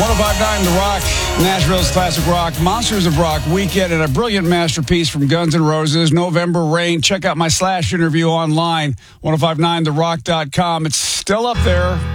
1059 The Rock, Nashville's classic rock, Monsters of Rock weekend, and a brilliant masterpiece from Guns N' Roses, November Rain. Check out my Slash interview online, 1059therock.com. It's still up there.